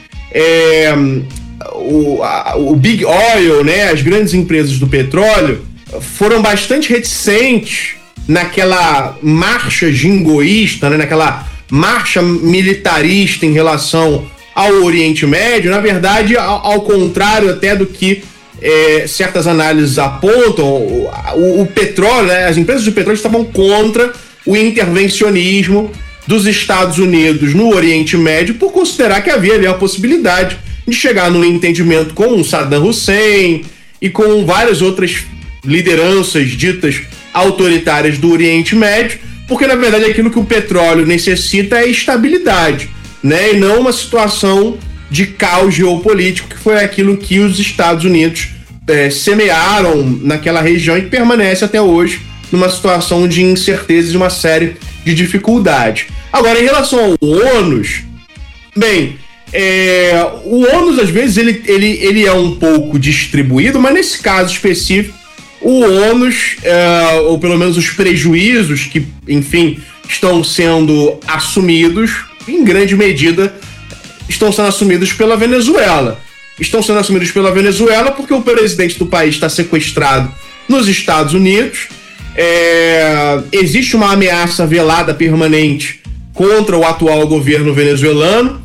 o Big Oil, né, as grandes empresas do petróleo, foram bastante reticentes naquela marcha jingoísta, né, naquela marcha militarista em relação ao Oriente Médio. Na verdade, ao contrário até do que certas análises apontam, o petróleo, né, as empresas de petróleo estavam contra o intervencionismo dos Estados Unidos no Oriente Médio, por considerar que havia ali a possibilidade de chegar num entendimento com Saddam Hussein e com várias outras lideranças ditas autoritárias do Oriente Médio, porque na verdade aquilo que o petróleo necessita é estabilidade, né, e não uma situação de caos geopolítico, que foi aquilo que os Estados Unidos semearam naquela região e que permanece até hoje numa situação de incerteza e uma série de dificuldades. Agora, em relação ao ônus, bem, o ônus às vezes ele é um pouco distribuído, mas nesse caso específico, o ônus, ou pelo menos os prejuízos que, enfim, estão sendo assumidos, em grande medida, estão sendo assumidos pela Venezuela. Estão sendo assumidos pela Venezuela porque o presidente do país está sequestrado nos Estados Unidos. Existe uma ameaça velada permanente contra o atual governo venezuelano.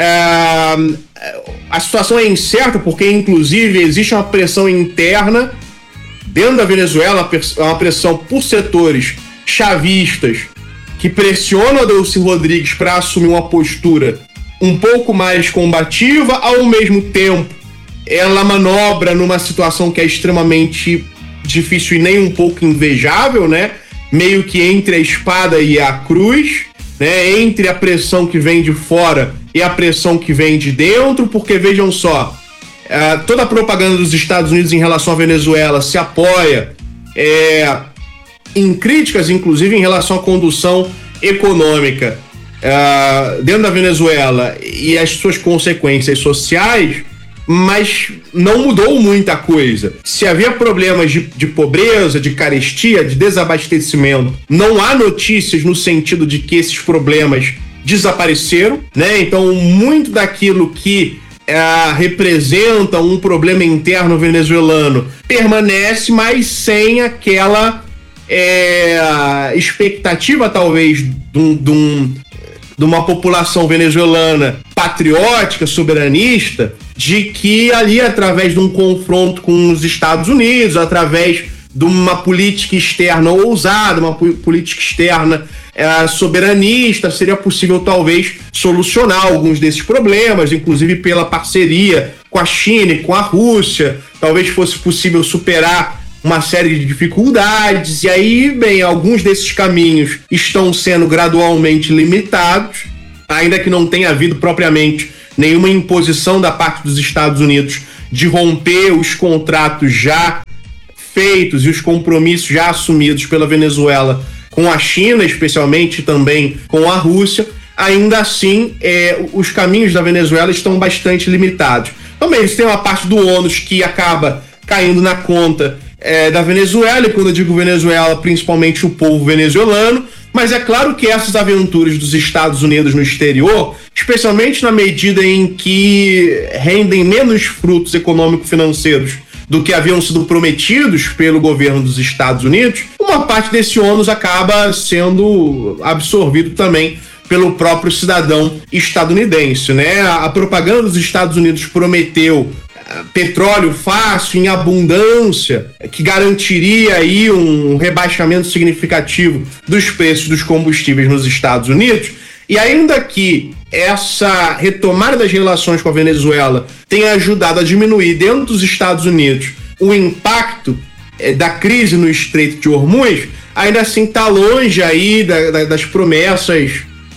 A situação é incerta porque, inclusive, existe uma pressão interna dentro da Venezuela, uma pressão por setores chavistas que pressionam a Delcy Rodrigues para assumir uma postura um pouco mais combativa. Ao mesmo tempo, ela manobra numa situação que é extremamente difícil e nem um pouco invejável, né? Meio que entre a espada e a cruz, né? Entre a pressão que vem de fora e a pressão que vem de dentro, porque vejam só, toda a propaganda dos Estados Unidos em relação à Venezuela se apoia em críticas, inclusive, em relação à condução econômica dentro da Venezuela e as suas consequências sociais, mas não mudou muita coisa. Se havia problemas de pobreza, de carestia, de desabastecimento, não há notícias no sentido de que esses problemas desapareceram, né? Então, muito daquilo que representa um problema interno venezuelano permanece, mas sem aquela expectativa, talvez, de uma população venezuelana patriótica, soberanista, de que ali, através de um confronto com os Estados Unidos, através de uma política externa ousada, uma política externa soberanista, seria possível talvez solucionar alguns desses problemas, inclusive pela parceria com a China e com a Rússia, talvez fosse possível superar uma série de dificuldades, e aí, bem, alguns desses caminhos estão sendo gradualmente limitados, ainda que não tenha havido propriamente nenhuma imposição da parte dos Estados Unidos de romper os contratos já feitos e os compromissos já assumidos pela Venezuela com a China, especialmente também com a Rússia. Ainda assim, os caminhos da Venezuela estão bastante limitados. Também eles têm uma parte do ônus que acaba caindo na conta da Venezuela, e quando eu digo Venezuela, principalmente o povo venezuelano, mas é claro que essas aventuras dos Estados Unidos no exterior, especialmente na medida em que rendem menos frutos econômico-financeiros do que haviam sido prometidos pelo governo dos Estados Unidos, uma parte desse ônus acaba sendo absorvido também pelo próprio cidadão estadunidense, né? A propaganda dos Estados Unidos prometeu petróleo fácil, em abundância, que garantiria aí um rebaixamento significativo dos preços dos combustíveis nos Estados Unidos. E ainda que essa retomada das relações com a Venezuela tenha ajudado a diminuir dentro dos Estados Unidos o impacto da crise no Estreito de Hormuz, ainda assim está longe aí das promessas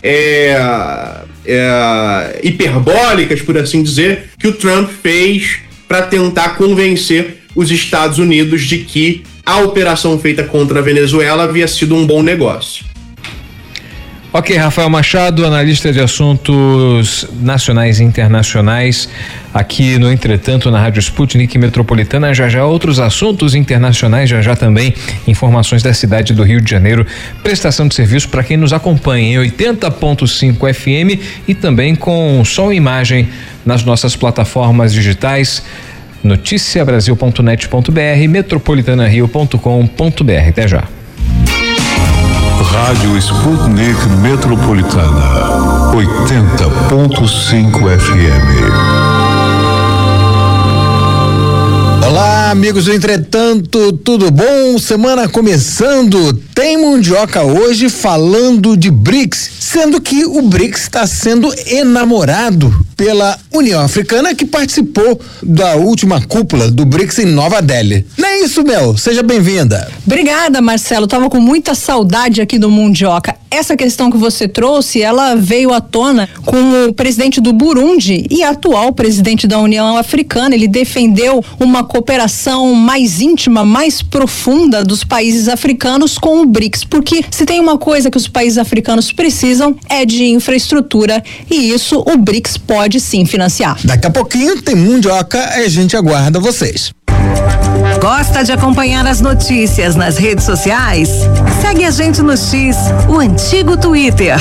hiperbólicas, por assim dizer, que o Trump fez para tentar convencer os Estados Unidos de que a operação feita contra a Venezuela havia sido um bom negócio.
Ok, Rafael Machado, analista de assuntos nacionais e internacionais, aqui no Entretanto, na Rádio Sputnik Metropolitana. Já outros assuntos internacionais, já também informações da cidade do Rio de Janeiro, prestação de serviço para quem nos acompanha em 80.5 FM e também com som e imagem nas nossas plataformas digitais, noticiabrasil.net.br, metropolitanario.com.br. Até já.
Rádio Sputnik Metropolitana, 80.5 FM.
Olá, amigos do Entretanto, tudo bom? Semana começando, tem Mundioca hoje falando de BRICS, sendo que o BRICS está sendo enamorado pela União Africana, que participou da última cúpula do BRICS em Nova Delhi. Não é isso, Mel? Seja bem-vinda.
Obrigada, Marcelo. Tava com muita saudade aqui do Mundioca. Essa questão que você trouxe, ela veio à tona com o presidente do Burundi e atual presidente da União Africana. Ele defendeu uma cooperação mais íntima, mais profunda dos países africanos com o BRICS, porque se tem uma coisa que os países africanos precisam é de infraestrutura, e isso o BRICS pode sim financiar.
Daqui a pouquinho tem Mundioca e a gente aguarda vocês.
Gosta de acompanhar as notícias nas redes sociais? Segue a gente no X, o antigo Twitter,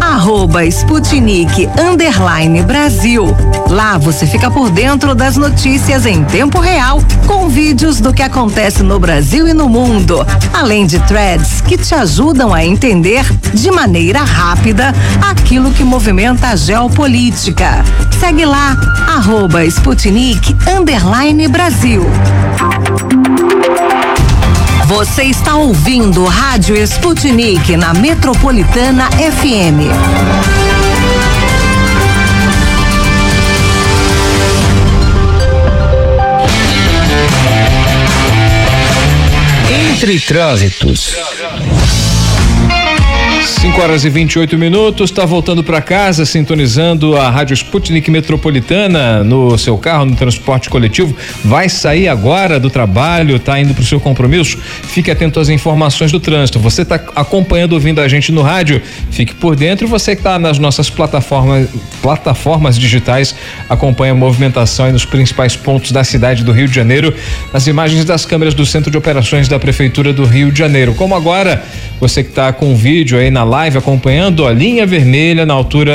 @Sputnik_Brasil. Lá você fica por dentro das notícias em tempo real, com vídeos do que acontece no Brasil e no mundo, além de threads que te ajudam a entender de maneira rápida aquilo que movimenta a geopolítica. Segue lá, @Sputnik_Brasil. Você está ouvindo Rádio Sputnik na Metropolitana FM.
Entre trânsitos.
5h28, está voltando para casa, sintonizando a Rádio Sputnik Metropolitana no seu carro, no transporte coletivo. Vai sair agora do trabalho, tá indo para o seu compromisso? Fique atento às informações do trânsito. Você está acompanhando, ouvindo a gente no rádio? Fique por dentro. Você que está nas nossas plataformas digitais, acompanha a movimentação aí nos principais pontos da cidade do Rio de Janeiro, nas imagens das câmeras do Centro de Operações da Prefeitura do Rio de Janeiro. Como agora, você que está com o vídeo aí na live acompanhando a linha vermelha na altura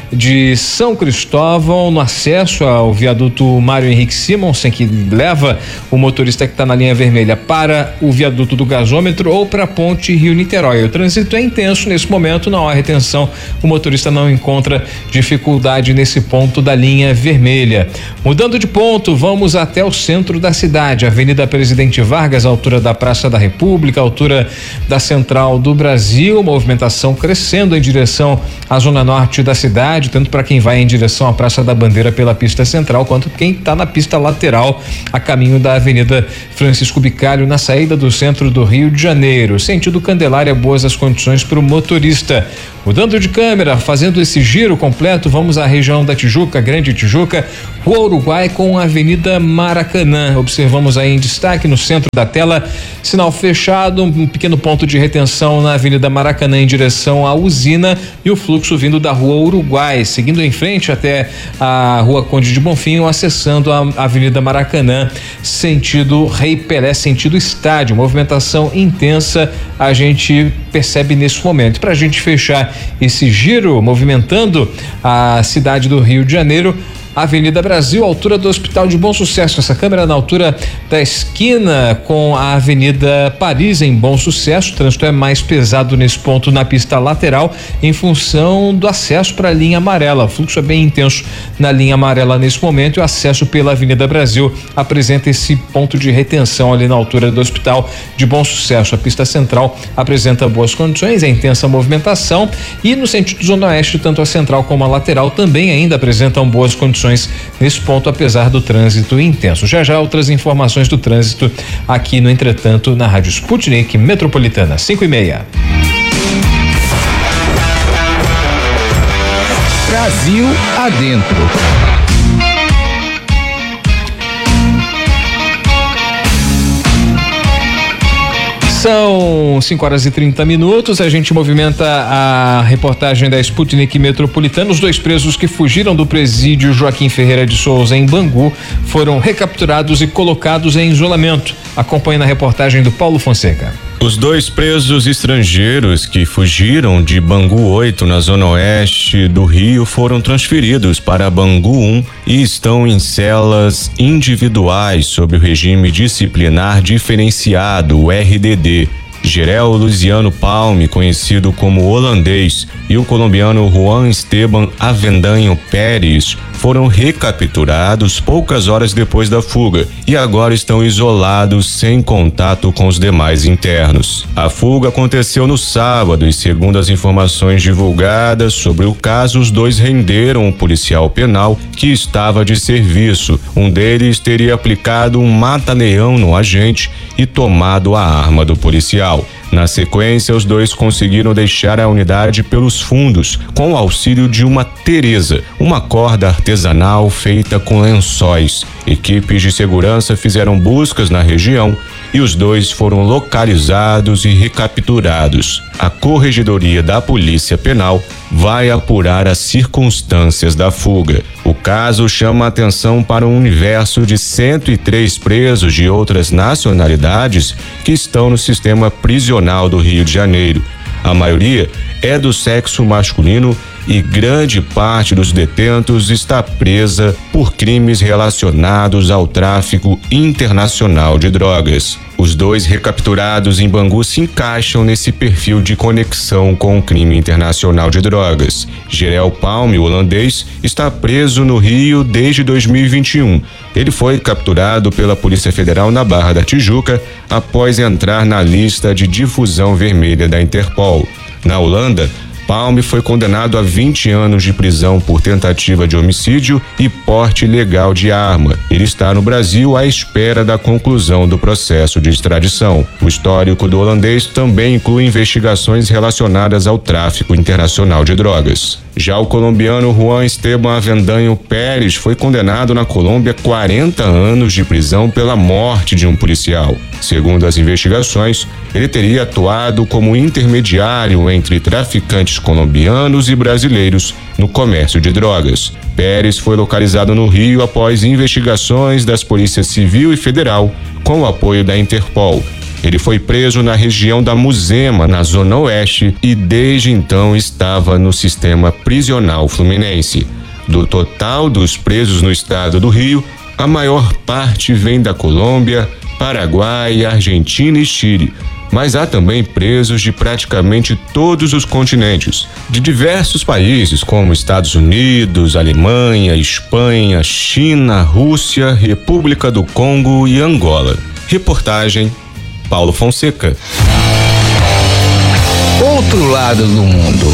de São Cristóvão, no acesso ao viaduto Mário Henrique Simonsen, que leva o motorista que está na linha vermelha para o viaduto do gasômetro ou para a ponte Rio-Niterói. O trânsito é intenso nesse momento, não há retenção, o motorista não encontra dificuldade nesse ponto da linha vermelha. Mudando de ponto, vamos até o centro da cidade, Avenida Presidente Vargas, altura da Praça da República, altura da Central do Brasil, movimentação crescendo em direção à zona norte da cidade, tanto para quem vai em direção à Praça da Bandeira pela pista central, quanto quem está na pista lateral a caminho da Avenida Francisco Bicalho, na saída do centro do Rio de Janeiro. Sentido Candelária, boas as condições para o motorista. Mudando de câmera, fazendo esse giro completo, vamos à região da Tijuca, Grande Tijuca, Rua Uruguai com a Avenida Maracanã. Observamos aí em destaque no centro da tela, sinal fechado, um pequeno ponto de retenção na Avenida Maracanã em direção à usina e o fluxo vindo da Rua Uruguai, seguindo em frente até a Rua Conde de Bonfim, acessando a Avenida Maracanã, sentido Rei Pelé, sentido estádio. Movimentação intensa a gente percebe nesse momento. Para a gente fechar esse giro movimentando a cidade do Rio de Janeiro, Avenida Brasil, altura do Hospital de Bom Sucesso. Essa câmera na altura da esquina com a Avenida Paris, em Bom Sucesso. O trânsito é mais pesado nesse ponto na pista lateral em função do acesso para a linha amarela. O fluxo é bem intenso na linha amarela nesse momento e o acesso pela Avenida Brasil apresenta esse ponto de retenção ali na altura do Hospital de Bom Sucesso. A pista central apresenta boas condições, é intensa movimentação e no sentido zona oeste, tanto a central como a lateral também ainda apresentam boas condições nesse ponto, apesar do trânsito intenso. Já outras informações do trânsito aqui no Entretanto na Rádio Sputnik Metropolitana, 5:30.
Brasil adentro.
São 5h30. A gente movimenta a reportagem da Sputnik Metropolitana. Os 2 presos que fugiram do presídio Joaquim Ferreira de Souza em Bangu foram recapturados e colocados em isolamento. Acompanhe na reportagem do Paulo Fonseca.
Os 2 presos estrangeiros que fugiram de Bangu 8, na zona oeste do Rio, foram transferidos para Bangu 1 e estão em celas individuais sob o regime disciplinar diferenciado, o RDD. Gerel Luciano Palme, conhecido como holandês, e o colombiano Juan Esteban Avendanho Pérez foram recapturados poucas horas depois da fuga e agora estão isolados sem contato com os demais internos. A fuga aconteceu no sábado e, segundo as informações divulgadas sobre o caso, os 2 renderam um policial penal que estava de serviço. Um deles teria aplicado um mata-leão no agente e tomado a arma do policial. Na sequência, os 2 conseguiram deixar a unidade pelos fundos com o auxílio de uma Tereza, uma corda artesanal feita com lençóis. Equipes de segurança fizeram buscas na região e os 2 foram localizados e recapturados. A Corregedoria da Polícia Penal vai apurar as circunstâncias da fuga. O caso chama a atenção para um universo de 103 presos de outras nacionalidades que estão no sistema prisional do Rio de Janeiro. A maioria é do sexo masculino e grande parte dos detentos está presa por crimes relacionados ao tráfico internacional de drogas. Os 2 recapturados em Bangu se encaixam nesse perfil de conexão com o crime internacional de drogas. Gerel Palme, holandês, está preso no Rio desde 2021. Ele foi capturado pela Polícia Federal na Barra da Tijuca após entrar na lista de difusão vermelha da Interpol. Na Holanda, Palme foi condenado a 20 anos de prisão por tentativa de homicídio e porte ilegal de arma. Ele está no Brasil à espera da conclusão do processo de extradição. O histórico do holandês também inclui investigações relacionadas ao tráfico internacional de drogas. Já o colombiano Juan Esteban Avendanho Pérez foi condenado na Colômbia a 40 anos de prisão pela morte de um policial. Segundo as investigações, ele teria atuado como intermediário entre traficantes colombianos e brasileiros no comércio de drogas. Pérez foi localizado no Rio após investigações das polícias civil e federal com o apoio da Interpol. Ele foi preso na região da Muzema, na Zona Oeste, e desde então estava no sistema prisional fluminense. Do total dos presos no estado do Rio, a maior parte vem da Colômbia, Paraguai, Argentina e Chile. Mas há também presos de praticamente todos os continentes, de diversos países como Estados Unidos, Alemanha, Espanha, China, Rússia, República do Congo e Angola. Reportagem Paulo Fonseca.
Outro lado do mundo.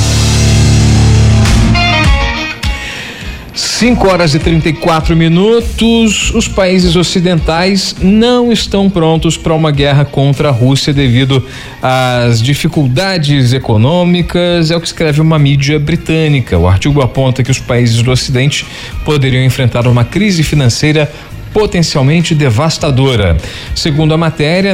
5h34. Os países ocidentais não estão prontos para uma guerra contra a Rússia devido às dificuldades econômicas, é o que escreve uma mídia britânica. O artigo aponta que os países do Ocidente poderiam enfrentar uma crise financeira potencialmente devastadora. Segundo a matéria,